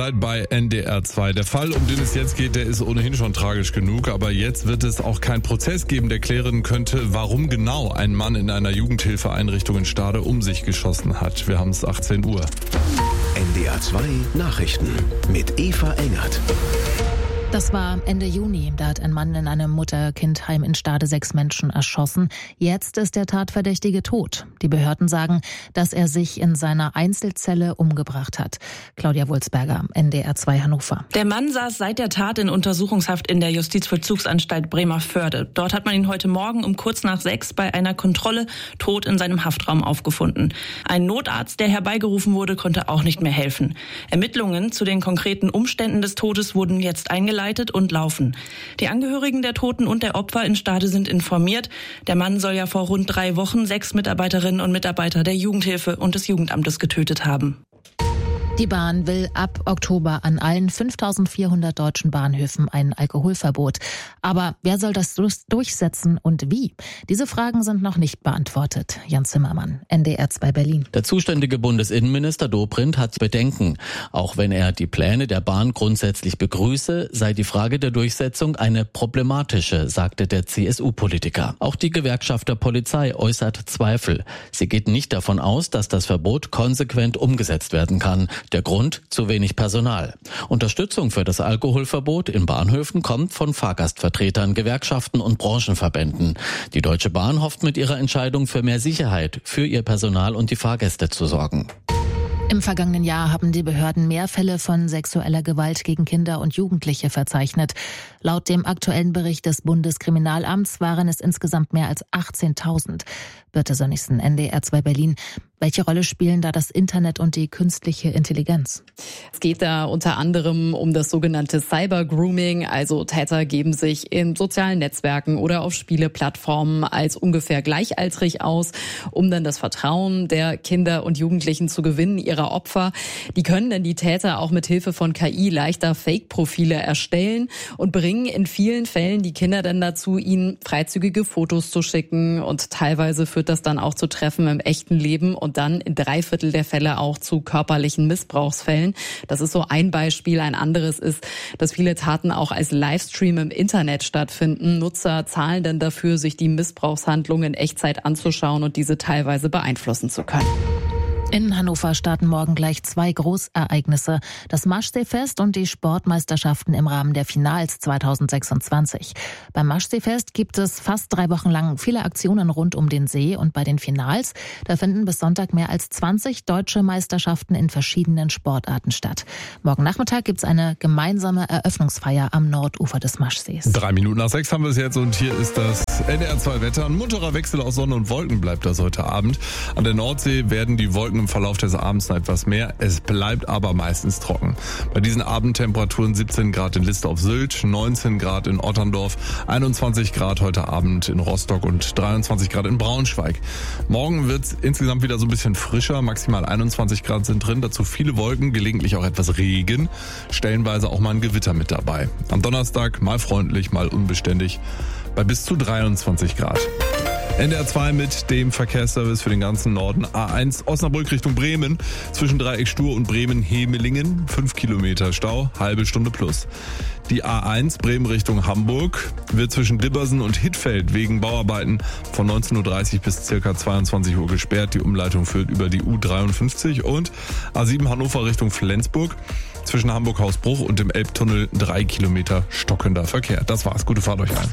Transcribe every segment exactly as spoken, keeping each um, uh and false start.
seid bei N D R zwei. Der Fall, um den es jetzt geht, der ist ohnehin schon tragisch genug. Aber jetzt wird es auch keinen Prozess geben, der klären könnte, warum genau ein Mann in einer Jugendhilfeeinrichtung in Stade um sich geschossen hat. Wir haben es achtzehn Uhr. N D R zwei Nachrichten mit Eva Engert. Das war Ende Juni. Da hat ein Mann in einem Mutter-Kind-Heim in Stade sechs Menschen erschossen. Jetzt ist der Tatverdächtige tot. Die Behörden sagen, dass er sich in seiner Einzelzelle umgebracht hat. Claudia Wulzberger, N D R zwei Hannover. Der Mann saß seit der Tat in Untersuchungshaft in der Justizvollzugsanstalt Bremervörde. Dort hat man ihn heute Morgen um kurz nach sechs bei einer Kontrolle tot in seinem Haftraum aufgefunden. Ein Notarzt, der herbeigerufen wurde, konnte auch nicht mehr helfen. Ermittlungen zu den konkreten Umständen des Todes wurden jetzt eingeleitet und laufen. Die Angehörigen der Toten und der Opfer in Stade sind informiert. Der Mann soll ja vor rund drei Wochen sechs Mitarbeiterinnen und Mitarbeiter der Jugendhilfe und des Jugendamtes getötet haben. Die Bahn will ab Oktober an allen fünftausendvierhundert deutschen Bahnhöfen ein Alkoholverbot. Aber wer soll das durchsetzen und wie? Diese Fragen sind noch nicht beantwortet. Jan Zimmermann, N D R zwei Berlin. Der zuständige Bundesinnenminister Dobrindt hat Bedenken. Auch wenn er die Pläne der Bahn grundsätzlich begrüße, sei die Frage der Durchsetzung eine problematische, sagte der C S U-Politiker. Auch die Gewerkschaft der Polizei äußert Zweifel. Sie geht nicht davon aus, dass das Verbot konsequent umgesetzt werden kann. Der Grund? Zu wenig Personal. Unterstützung für das Alkoholverbot in Bahnhöfen kommt von Fahrgastvertretern, Gewerkschaften und Branchenverbänden. Die Deutsche Bahn hofft mit ihrer Entscheidung für mehr Sicherheit für ihr Personal und die Fahrgäste zu sorgen. Im vergangenen Jahr haben die Behörden mehr Fälle von sexueller Gewalt gegen Kinder und Jugendliche verzeichnet. Laut dem aktuellen Bericht des Bundeskriminalamts waren es insgesamt mehr als achtzehntausend. Birte Sönnigsen, N D R zwei Berlin. Welche Rolle spielen da das Internet und die künstliche Intelligenz? Es geht da unter anderem um das sogenannte Cyber-Grooming. Also Täter geben sich in sozialen Netzwerken oder auf Spieleplattformen als ungefähr gleichaltrig aus, um dann das Vertrauen der Kinder und Jugendlichen zu gewinnen, ihrer Opfer. Die können dann die Täter auch mit Hilfe von K I leichter Fake-Profile erstellen und bringen in vielen Fällen die Kinder dann dazu, ihnen freizügige Fotos zu schicken. Und teilweise führt das dann auch zu Treffen im echten Leben und dann in drei Viertel der Fälle auch zu körperlichen Missbrauchsfällen. Das ist so ein Beispiel. Ein anderes ist, dass viele Taten auch als Livestream im Internet stattfinden. Nutzer zahlen dann dafür, sich die Missbrauchshandlungen in Echtzeit anzuschauen und diese teilweise beeinflussen zu können. In Hannover starten morgen gleich zwei Großereignisse. Das Maschseefest und die Sportmeisterschaften im Rahmen der Finals zweitausendsechsundzwanzig. Beim Maschseefest gibt es fast drei Wochen lang viele Aktionen rund um den See. Und bei den Finals, da finden bis Sonntag mehr als zwanzig deutsche Meisterschaften in verschiedenen Sportarten statt. Morgen Nachmittag gibt es eine gemeinsame Eröffnungsfeier am Nordufer des Maschsees. Drei Minuten nach sechs haben wir es jetzt und hier ist das N D R zwei Wetter. Ein munterer Wechsel aus Sonne und Wolken bleibt das heute Abend. An der Nordsee werden die Wolken im Verlauf des Abends noch etwas mehr. Es bleibt aber meistens trocken. Bei diesen Abendtemperaturen siebzehn Grad in List auf Sylt, neunzehn Grad in Otterndorf, einundzwanzig Grad heute Abend in Rostock und dreiundzwanzig Grad in Braunschweig. Morgen wird es insgesamt wieder so ein bisschen frischer. Maximal einundzwanzig Grad sind drin. Dazu viele Wolken, gelegentlich auch etwas Regen. Stellenweise auch mal ein Gewitter mit dabei. Am Donnerstag mal freundlich, mal unbeständig bei bis zu dreiundzwanzig Grad. N D R zwei mit dem Verkehrsservice für den ganzen Norden. A eins Osnabrück Richtung Bremen. Zwischen Dreieck Stur und Bremen-Hemelingen. fünf Kilometer Stau, halbe Stunde plus. Die A eins Bremen Richtung Hamburg wird zwischen Dibbersen und Hittfeld wegen Bauarbeiten von neunzehn Uhr dreißig bis ca. zweiundzwanzig Uhr gesperrt. Die Umleitung führt über die U dreiundfünfzig. Und A sieben Hannover Richtung Flensburg. Zwischen Hamburg-Hausbruch und dem Elbtunnel drei Kilometer stockender Verkehr. Das war's. Gute Fahrt euch allen.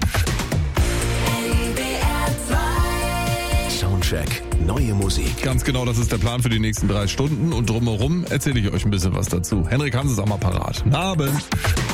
Soundcheck, neue Musik. Ganz genau, das ist der Plan für die nächsten drei Stunden. Und drumherum erzähle ich euch ein bisschen was dazu. Henrik Hans ist auch mal parat. Guten Abend.